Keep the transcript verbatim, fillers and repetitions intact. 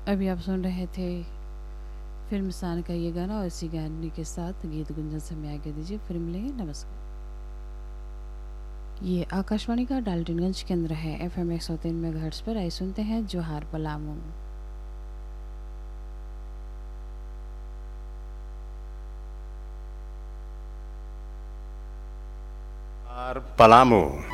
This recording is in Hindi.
अभी आप सुन रहे थे फिल्म सान का ये गाना और इसी गाने के साथ गीत गुंजन से हमें आगे दीजिए, फिल्म लेंगे। नमस्कार। ये आकाशवाणी का डाल्टनगंज केंद्र है, एफ एम एक सौ तीन मेगाहर्ट्ज पर। आइए सुनते हैं जोहार पलामू। पलामू